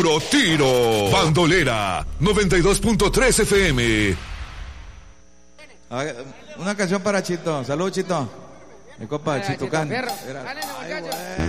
Tiro. Bandolera 92.3 FM. Una canción para Chito. Salud, Chito. Mi compa, Chito Can.